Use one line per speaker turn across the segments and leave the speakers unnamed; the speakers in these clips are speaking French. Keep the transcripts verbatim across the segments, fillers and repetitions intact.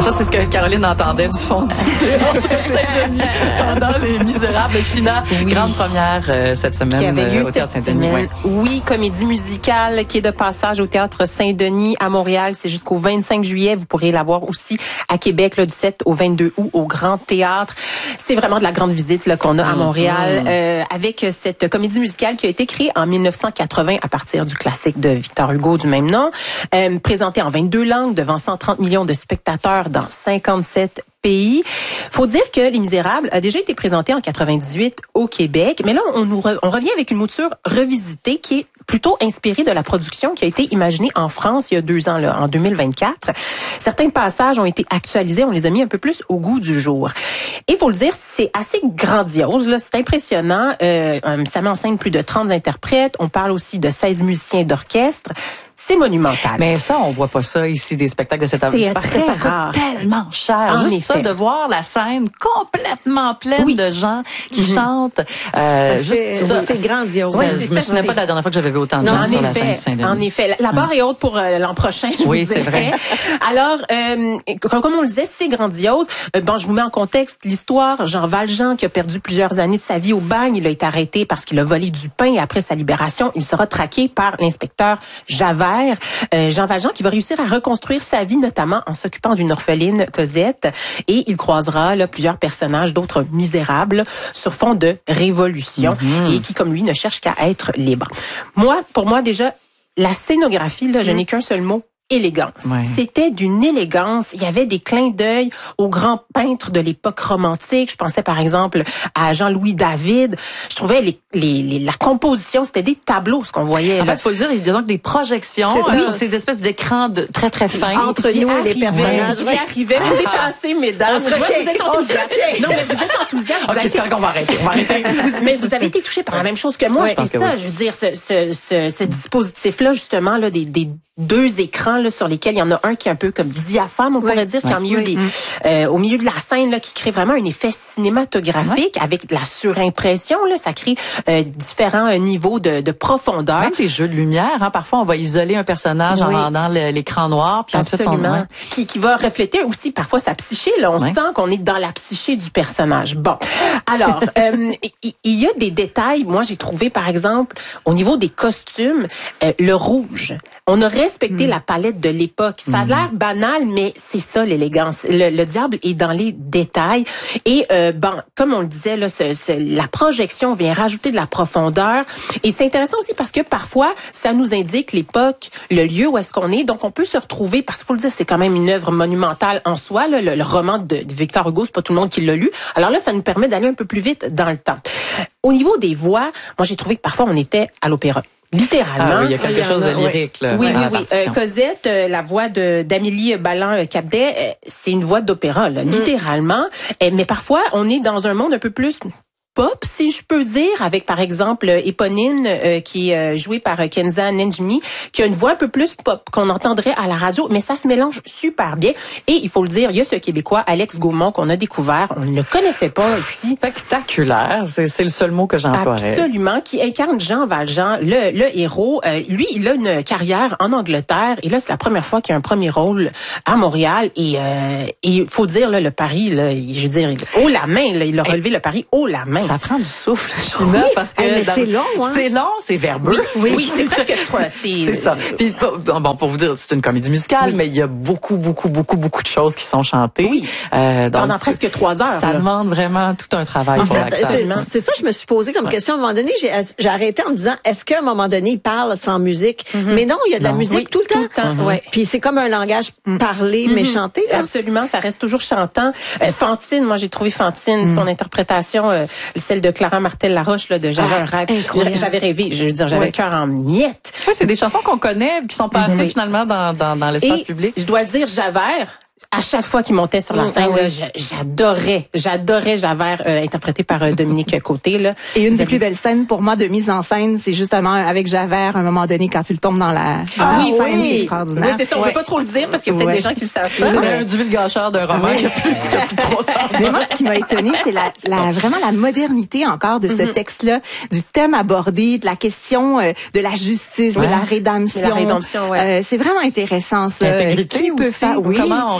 ça, c'est ce que Caroline entendait du fond du théâtre Saint-Denis pendant Les Misérables. China, oui. grande première euh, cette semaine
qui avait lieu
euh, au Théâtre Saint-Denis.
Ouais. Oui, comédie musicale qui est de passage au Théâtre Saint-Denis à Montréal. C'est jusqu'au vingt-cinq juillet. Vous pourrez la voir aussi à Québec, là, du sept au vingt-deux août au Grand Théâtre. C'est vraiment de la grande visite là, qu'on a à Montréal mm-hmm. euh, avec cette comédie musicale qui a été créée en dix-neuf cent quatre-vingts à partir du classique de Victor Hugo du même nom, euh, présentée en vingt-deux langues devant cent trente millions de spectateurs dans cinquante-sept pays. Faut dire que Les Misérables a déjà été présenté en quatre-vingt-dix-huit au Québec, mais là on nous re, on revient avec une mouture revisitée qui est plutôt inspirée de la production qui a été imaginée en France il y a deux ans, là, en deux mille vingt-quatre. Certains passages ont été actualisés, on les a mis un peu plus au goût du jour. Et faut le dire, c'est assez grandiose, là, c'est impressionnant. Euh, ça met en scène plus de trente interprètes. On parle aussi de seize musiciens d'orchestre. C'est monumental.
Mais ça, on voit pas ça ici, des spectacles de cette
C'est
parce
très
que ça
rare.
coûte tellement cher.
En
Juste
effet.
ça, de voir la scène complètement pleine
oui.
de gens qui
mm-hmm.
chantent. Euh, juste
c'est,
ça,
c'est grandiose.
Oui,
ça,
c'est
je me
ça,
souviens
c'est...
pas de la dernière fois que j'avais vu autant de
non,
gens
en
sur
effet,
la scène Saint-Denis.
En effet. La, la barre est haute pour euh, l'an prochain, je
oui,
vous
c'est
dirais.
vrai.
Alors, euh, comme, comme on le disait, c'est grandiose. Euh, bon, je vous mets en contexte l'histoire. Jean Valjean, qui a perdu plusieurs années de sa vie au bagne, il a été arrêté parce qu'il a volé du pain et après sa libération, il sera traqué par l'inspecteur Javert. Euh, Jean Valjean qui va réussir à reconstruire sa vie, notamment en s'occupant d'une orpheline, Cosette, et il croisera là, plusieurs personnages, d'autres misérables, sur fond de révolution, mm-hmm. et qui, comme lui, ne cherchent qu'à être libres. Moi, pour moi, déjà, la scénographie, là, je mm. n'ai qu'un seul mot, élégance.
Ouais.
C'était d'une élégance. Il y avait des clins d'œil aux grands peintres de l'époque romantique. Je pensais par exemple à Jean-Louis David. Je trouvais les, les, les, la composition, c'était des tableaux, ce qu'on voyait.
En
là.
fait, il faut le dire, il y a donc des projections sur ces espèces d'écrans de, très, très fins.
Entre nous et les personnages.
J'y arrivais. Vous dépassez, mesdames. Je vois que vous êtes enthousiastes. Non, mais vous êtes enthousiastes. Vous
OK,
avez
c'est
été...
qu'on va arrêter. On va arrêter.
Mais vous avez été touchés par la même chose que moi.
Oui,
c'est ça,
oui.
je veux dire, ce, ce, ce, ce dispositif-là, justement, là, des, des deux écrans là, sur lesquels il y en a un qui est un peu comme diaphane, on oui. pourrait dire, qui est en milieu
oui.
des, euh, au milieu de la scène, là, qui crée vraiment un effet cinématographique oui. avec la surimpression. Là, ça crée euh, différents euh, niveaux de, de profondeur.
Même des jeux de lumière. Hein, parfois, on va isoler un personnage oui. en rendant le, l'écran noir, puis
absolument.
Ensuite, on, ouais.
qui, qui va refléter aussi parfois sa psyché. Là, on oui. sent qu'on est dans la psyché du personnage. Bon, alors, euh, il, il y a des détails. Moi, j'ai trouvé, par exemple, au niveau des costumes, euh, le rouge. On a respecté mmh. la palette de l'époque. Ça a l'air banal, mais c'est ça l'élégance. Le, le diable est dans les détails. Et euh, bon, comme on le disait, là, ce, ce, la projection vient rajouter de la profondeur. Et c'est intéressant aussi parce que parfois, ça nous indique l'époque, le lieu où est-ce qu'on est. Donc, on peut se retrouver, parce qu'il faut le dire, c'est quand même une œuvre monumentale en soi. Là, le, le roman de, de Victor Hugo, c'est pas tout le monde qui l'a lu. Alors là, ça nous permet d'aller un peu plus vite dans le temps. Au niveau des voix, moi, j'ai trouvé que parfois, on était à l'opéra. Littéralement.
Ah oui, il y a quelque chose de lyrique, là.
Oui,
ouais,
oui, oui. Euh, Cosette, euh, la voix de d'Amélie Balland-Capdet, euh, c'est une voix d'opéra, là, mm. littéralement. Euh, mais parfois, on est dans un monde un peu plus pop, si je peux dire, avec par exemple Éponine, euh, qui est euh, jouée par euh, Kenza Nenjimi, qui a une voix un peu plus pop qu'on entendrait à la radio, mais ça se mélange super bien. Et il faut le dire, il y a ce Québécois, Alex Gaumont, qu'on a découvert, on ne le connaissait pas ici.
Spectaculaire, c'est, c'est le seul mot que j'emploierais.
Absolument, qui incarne Jean Valjean, le, le héros. Euh, lui, il a une carrière en Angleterre, et là, c'est la première fois qu'il a un premier rôle à Montréal. Et euh, il faut dire, là, le pari, là, je veux dire, haut la main, là, il a relevé le pari haut la main.
Ça prend du souffle, China,
oui,
parce que
mais c'est long, hein?
C'est long, c'est verbeux.
Oui, oui, c'est presque trois. C'est,
c'est ça. Puis bon, pour vous dire, c'est une comédie musicale, oui. mais il y a beaucoup, beaucoup, beaucoup, beaucoup de choses qui sont chantées.
Oui.
Euh, donc,
pendant presque trois heures.
Ça
là.
demande vraiment tout un travail
en
pour
fait,
l'acteur.
C'est, c'est ça que je me suis posé comme ouais. question à un moment donné. J'ai, j'ai arrêté en me disant, est-ce qu'à un moment donné, il parle sans musique? Mm-hmm. Mais non, il y a de non. la musique
oui,
tout le temps.
Tout le temps. Mm-hmm. Ouais.
Puis c'est comme un langage parlé, mm-hmm. mais chanté. Là.
Absolument, ça reste toujours chantant. Euh, Fantine, moi j'ai trouvé Fantine, mm. son interprétation, euh, celle de Clara Martel-Laroche, là, de J'avais ah, un rêve. Incroyable. J'avais rêvé, je veux dire, j'avais ouais. le cœur en miettes.
Oui, c'est des chansons qu'on connaît, qui sont passées mm-hmm. finalement dans, dans, dans l'espace
Et
public.
Je dois le dire, Javert, à chaque fois qu'il montait sur la scène, mmh, là, j'adorais, j'adorais Javert, euh, interprété par euh, Dominique Côté. Là.
Et une
Vous
des
avez...
plus belles scènes pour moi de mise en scène, c'est justement avec Javert, à un moment donné, quand il tombe dans la,
ah,
dans
oui,
la scène,
oui.
c'est extraordinaire.
Oui, c'est ça, on ne ouais. peut pas trop le dire parce qu'il y a peut-être ouais. des gens qui le savent pas.
C'est
mais...
un divulgateur d'un roman oui. qui a plus, qui a plus trois cents.
Mais moi, ce qui m'a étonnée, c'est la, la, vraiment la modernité encore de ce mm-hmm. texte-là, du thème abordé, de la question euh, de la justice, ouais. de la rédemption.
De la rédemption, ouais.
Euh, c'est vraiment intéressant, ça.
L'intégrité
qui
aussi.
Peut faire, oui.
Comment on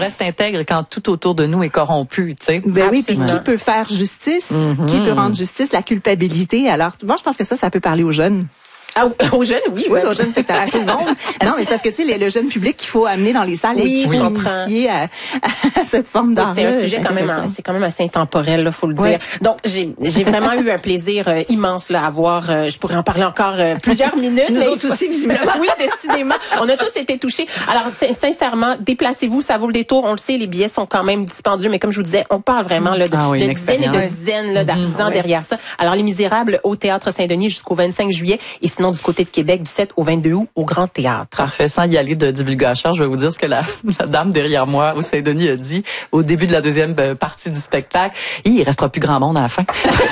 reste intègre quand tout autour de nous est corrompu, tu sais.
Ben oui, puis
Absolument.
qui peut faire justice?
Mm-hmm.
Qui peut rendre justice? La culpabilité. Alors, moi, je pense que ça, ça peut parler aux jeunes.
Ah, aux jeunes, oui,
Oui,
oui.
aux jeunes spectateurs, à tout le monde. Non, mais c'est parce que, tu sais, le, le jeune public qu'il faut amener dans les salles
Oui,
et qu'il
je
faut
comprends.
initier à, à cette forme d'art.
C'est un sujet quand même, c'est quand même assez intemporel, là, faut le dire.
Ouais.
Donc, j'ai, j'ai vraiment eu un plaisir euh, immense là à voir. Euh, je pourrais en parler encore euh, plusieurs minutes.
Nous
mais-
autres aussi, visiblement.
Oui, décidément. On a tous été touchés. Alors, sin- sincèrement, déplacez-vous, ça vaut le détour. On le sait, les billets sont quand même dispendieux, mais comme je vous disais, on parle vraiment là, de,
Ah oui,
de
une
dizaines et de
expérience.
dizaines là, d'artisans
Ouais.
derrière ça. Alors, Les Misérables au Théâtre Saint-Denis jusqu'au vingt-cinq juillet, et sinon du côté de Québec du sept au vingt-deux août au Grand Théâtre.
Parfait. Sans y aller de divulgation, je vais vous dire ce que la, la dame derrière moi au Saint-Denis a dit au début de la deuxième euh, partie du spectacle. Il restera plus grand monde à la fin.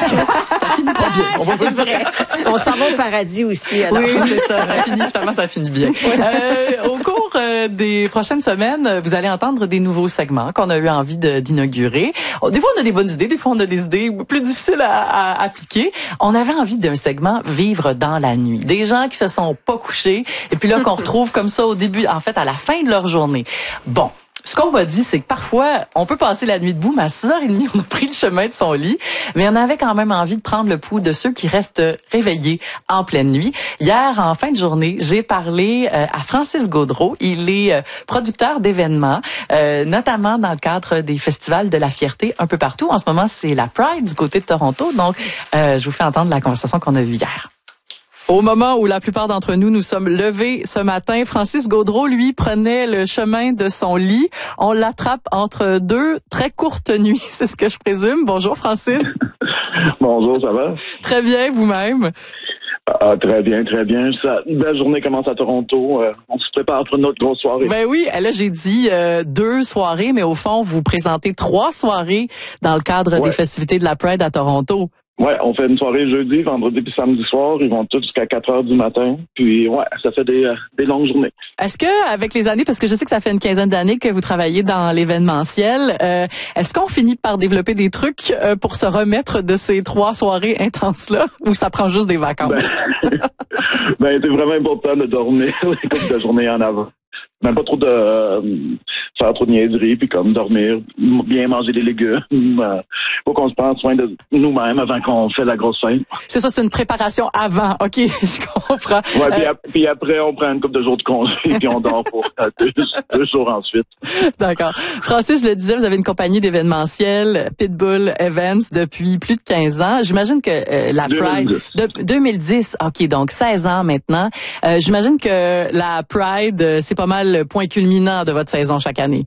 Ça finit pas bien. On va vous le dire.
On s'en va au paradis aussi, alors.
Oui, c'est ça. Ça finit, finalement, ça finit bien. Euh, au cours euh, des prochaines semaines, vous allez entendre des nouveaux segments qu'on a eu envie de, d'inaugurer. Oh, des fois, on a des bonnes idées, des fois, on a des idées plus difficiles à, à appliquer. On avait envie d'un segment vivre dans la nuit. Des gens qui se sont pas couchés et puis là, qu'on retrouve comme ça au début, en fait, à la fin de leur journée. Bon. Ce qu'on m'a dit, c'est que parfois, on peut passer la nuit debout, mais à six heures trente, on a pris le chemin de son lit. Mais on avait quand même envie de prendre le pouls de ceux qui restent réveillés en pleine nuit. Hier, en fin de journée, j'ai parlé euh, à Francis Gaudreau. Il est euh, producteur d'événements, euh, notamment dans le cadre des festivals de la fierté un peu partout. En ce moment, c'est la Pride du côté de Toronto. Donc, euh, je vous fais entendre la conversation qu'on a eue hier. Au moment où la plupart d'entre nous nous sommes levés ce matin, Francis Gaudreau, lui, prenait le chemin de son lit. On l'attrape entre deux très courtes nuits, c'est ce que je présume. Bonjour, Francis.
Bonjour, ça va?
Très bien, vous-même.
Ah, très bien, très bien. Ça, une belle journée commence à Toronto. Euh, on se prépare pour une autre grosse soirée.
Ben oui, là, j'ai dit euh, deux soirées, mais au fond, vous présentez trois soirées dans le cadre
Ouais.
des festivités de la Pride à Toronto.
Ouais, on fait une soirée jeudi, vendredi puis samedi soir. Ils vont tous jusqu'à quatre heures du matin. Puis ouais, ça fait des, euh, des longues journées.
Est-ce que, avec les années, parce que je sais que ça fait une quinzaine d'années que vous travaillez dans l'événementiel, euh, est-ce qu'on finit par développer des trucs euh, pour se remettre de ces trois soirées intenses-là, ou ça prend juste des vacances?
Ben, ben c'est vraiment important de dormir toute la journée en avant. Même pas trop de euh, faire trop de niaiseries, puis comme dormir, m- bien manger des légumes. Euh, faut qu'on se prenne soin de nous-mêmes avant qu'on fait la grosse fête.
C'est ça, c'est une préparation avant. OK, je comprends.
Ouais, puis,
Euh,
ap- puis après, on prend une couple de jours de congé, puis on dort pour euh, deux, deux jours ensuite.
D'accord. Francis, je le disais, vous avez une compagnie d'événementiel, Pitbull Events, depuis plus de quinze ans. J'imagine que euh, la Pride...
deux mille dix.
De, deux mille dix, OK, donc seize ans maintenant. Euh, J'imagine que la Pride, euh, c'est pas mal le point culminant de votre saison chaque année.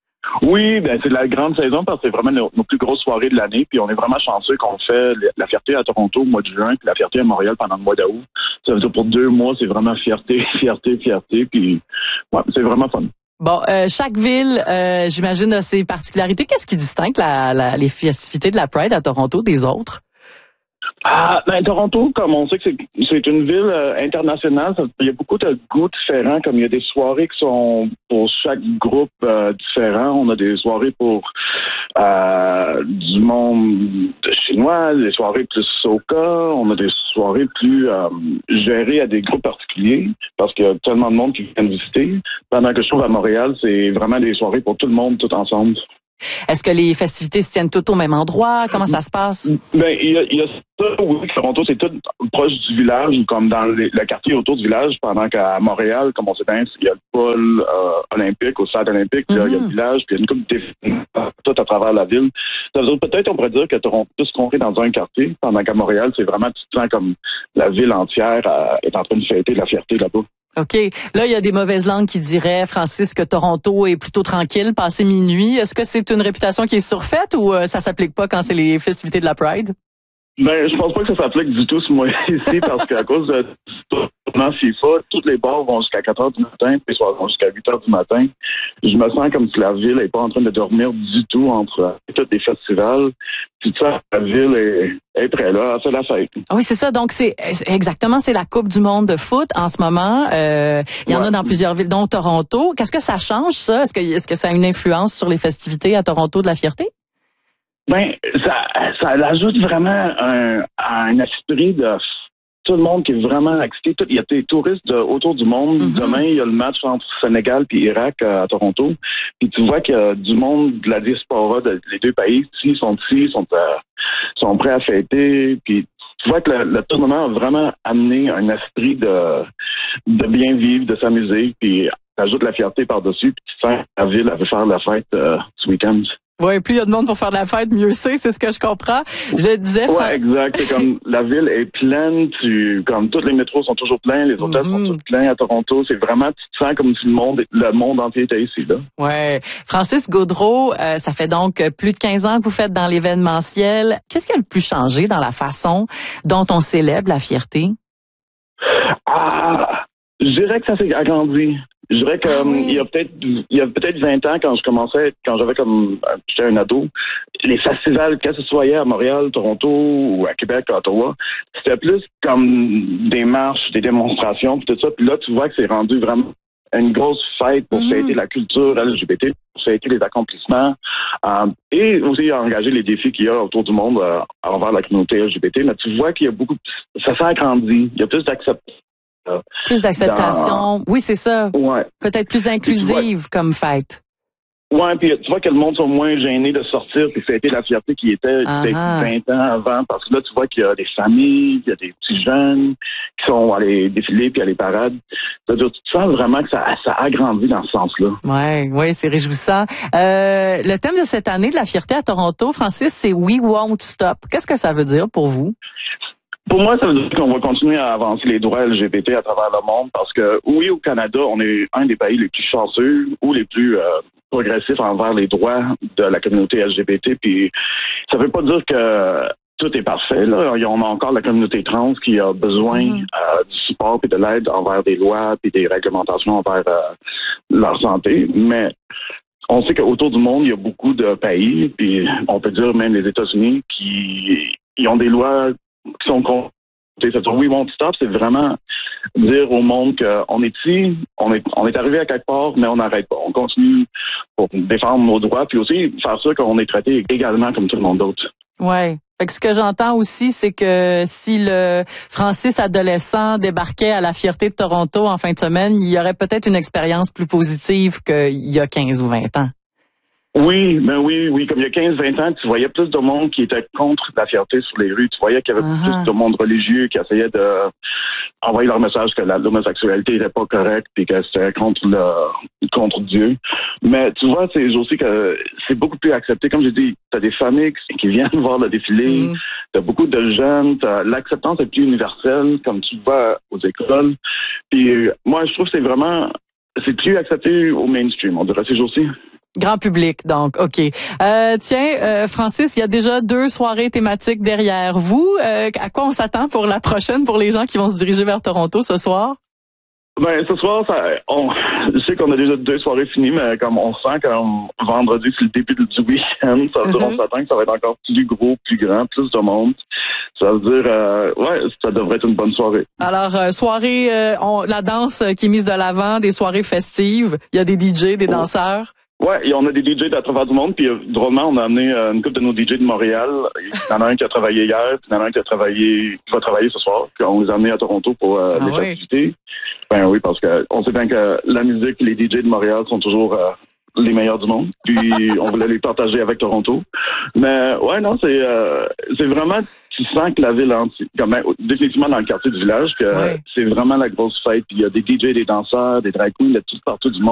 Oui, ben c'est la grande saison parce que c'est vraiment nos, nos plus grosses soirées de l'année. Puis on est vraiment chanceux qu'on fait la fierté à Toronto au mois de juin, puis la fierté à Montréal pendant le mois d'août. Ça veut dire pour deux mois, c'est vraiment fierté, fierté, fierté. Puis ouais, c'est vraiment fun.
Bon, euh, chaque ville, euh, j'imagine, a ses particularités. Qu'est-ce qui distingue la, la, les festivités de la Pride à Toronto des autres?
Ah, ben Toronto, comme on sait que c'est, c'est une ville euh, internationale, ça, il y a beaucoup de goûts différents, comme il y a des soirées qui sont pour chaque groupe euh, différent. On a des soirées pour euh, du monde chinois, des soirées plus soca, on a des soirées plus euh, gérées à des groupes particuliers, parce qu'il y a tellement de monde qui viennent visiter. Pendant que je trouve à Montréal, c'est vraiment des soirées pour tout le monde, tout ensemble.
Est-ce que les festivités se tiennent toutes au même endroit? Comment ça se passe?
Ben, il y a, il y a ça, oui, Toronto, c'est tout proche du village, comme dans les, le quartier autour du village, pendant qu'à Montréal, comme on sait bien, il y a le pôle euh, olympique, au stade olympique, puis là, il y a le village, puis il y a une couple d'événements tout à travers la ville. Ça veut dire, peut-être on pourrait dire que Toronto peut se compter dans un quartier, pendant qu'à Montréal, c'est vraiment, tu te sens comme la ville entière euh, est en train de fêter la fierté là-bas.
OK. Là, il y a des mauvaises langues qui diraient, Francis, que Toronto est plutôt tranquille, passé minuit. Est-ce que c'est une réputation qui est surfaite ou euh, ça s'applique pas quand c'est les festivités de la Pride?
Ben, je pense pas que ça s'applique du tout ce mois ici, parce qu'à cause de tournant FIFA, tous les bars vont jusqu'à quatre heures du matin, puis les soirs vont jusqu'à huit heures du matin. Je me sens comme si la ville est pas en train de dormir du tout entre euh, tous les festivals. Puis ça, la ville est, est prête là, elle fait la fête.
Ah oui, c'est ça. Donc, c'est c'est exactement, c'est la Coupe du monde de foot en ce moment. Euh, il y en
Ouais.
a dans plusieurs villes, dont Toronto. Qu'est-ce que ça change, ça? Est-ce que, est-ce que ça a une influence sur les festivités à Toronto de la fierté?
Ben, ça, ça ajoute vraiment un, un esprit de tout le monde qui est vraiment excité. Tout, il y a des touristes de, autour du monde. Mm-hmm. Demain, il y a le match entre Sénégal et Irak euh, à Toronto. Puis tu vois qu'il y a du monde de la diaspora de, des deux pays. Ils sont ici, sont, euh, sont prêts à fêter. Puis tu vois que le, le tournament a vraiment amené un esprit de, de bien vivre, de s'amuser. Puis t'ajoutes la fierté par-dessus. Puis tu sens que la ville elle veut faire la fête euh, ce week-end.
Oui, plus il y a de monde pour faire de la fête, mieux c'est, c'est ce que je comprends. Je le disais.
Ouais,
Fran...
exact. C'est comme la ville est pleine, tu, comme tous les métros sont toujours pleins, les hôtels mm-hmm. sont tous pleins à Toronto. C'est vraiment, tu te sens comme si le monde, le monde entier était ici, là.
Ouais. Francis Gaudreault, euh, ça fait donc plus de quinze ans que vous faites dans l'événementiel. Qu'est-ce qui a le plus changé dans la façon dont on célèbre la fierté?
Ah, je dirais que ça s'est agrandi. Je dirais que ah, oui. il y a peut-être il y a peut-être vingt ans quand je commençais quand j'avais comme j'étais un ado, les festivals que ce soit à Montréal, Toronto ou à Québec, à Ottawa, c'était plus comme des marches, des démonstrations puis tout ça. Puis là tu vois que c'est rendu vraiment une grosse fête pour mmh. fêter la culture L G B T, pour fêter les accomplissements euh, et aussi engager les défis qu'il y a autour du monde euh, envers la communauté L G B T. Mais tu vois qu'il y a beaucoup ça s'est agrandi, il y a plus d'acceptation.
Plus d'acceptation. Dans... Oui, c'est ça.
Ouais.
Peut-être plus inclusive vois... comme fête.
Ouais, puis tu vois que le monde sont moins gênés de sortir puis fêter la fierté qui était vingt ans avant. Parce que là, tu vois qu'il y a des familles, il y a des petits jeunes qui sont à les défilés puis à les parades. C'est-à-dire, tu te sens vraiment que ça, ça agrandit dans ce sens-là.
Ouais, ouais, c'est réjouissant. Euh, le thème de cette année de la fierté à Toronto, Francis, c'est We Won't Stop. Qu'est-ce que ça veut dire pour vous?
Pour moi, ça veut dire qu'on va continuer à avancer les droits L G B T à travers le monde parce que, oui, au Canada, on est un des pays les plus chanceux ou les plus euh, progressifs envers les droits de la communauté L G B T. Puis, ça veut pas dire que tout est parfait. Là. On a encore la communauté trans qui a besoin mm-hmm. euh, du support et de l'aide envers des lois et des réglementations envers euh, leur santé. Mais on sait qu'autour du monde, il y a beaucoup de pays, puis on peut dire même les États-Unis, qui ils ont des lois qui sont contre. We Won't Stop, c'est vraiment dire au monde qu'on est ici, on est, on est arrivé à quelque part, mais on n'arrête pas. On continue pour défendre nos droits, puis aussi faire ça qu'on est traité également comme tout le monde d'autre.
Ouais. Fait que ce que j'entends aussi, c'est que si le Francis adolescent débarquait à la Fierté de Toronto en fin de semaine, il y aurait peut-être une expérience plus positive qu'il y a quinze ou vingt ans.
Oui, ben oui, oui. Comme il y a quinze vingt ans, tu voyais plus de monde qui était contre la fierté sur les rues. Tu voyais qu'il y avait uh-huh. plus de monde religieux qui essayait de envoyer leur message que la, l'homosexualité n'était pas correcte et que c'était contre le contre Dieu. Mais tu vois, c'est aussi que c'est beaucoup plus accepté. Comme j'ai dit, t'as des familles qui viennent voir le défilé, mm. t'as beaucoup de jeunes, t'as, l'acceptance est plus universelle, comme tu vois aux écoles. Puis moi, je trouve que c'est vraiment c'est plus accepté au mainstream, on dirait ces jours-ci.
Grand public, donc, OK. Euh, tiens, euh, Francis, il y a déjà deux soirées thématiques derrière vous. Euh, à quoi on s'attend pour la prochaine, pour les gens qui vont se diriger vers Toronto ce soir?
Ben, ce soir, ça, on, je sais qu'on a déjà deux soirées finies, mais comme on sent que vendredi, c'est le début du week-end, ça veut dire, on s'attend que ça va être encore plus gros, plus grand, plus de monde. Ça veut dire, euh, ouais, ça devrait être une bonne soirée.
Alors, euh, soirée, euh, on, la danse qui est mise de l'avant, des soirées festives, il y a des D J, des danseurs.
Ouais, et on a des D J à travers du monde, puis euh, drôlement, on a amené euh, une couple de nos D J de Montréal. Il y en a un qui a travaillé hier, puis il y en a un qui a travaillé, qui va travailler ce soir. Puis on les a amenés à Toronto pour euh, ah les oui. festivités. Ben oui, parce que on sait bien que la musique et les D J de Montréal sont toujours euh, les meilleurs du monde. Puis on voulait les partager avec Toronto. Mais ouais, non, c'est euh, c'est vraiment, tu sens que la ville entière, comme ben, définitivement dans le quartier du village, que ouais. c'est vraiment la grosse fête. Puis il y a des D J, des danseurs, des drag queens, de tout partout du monde.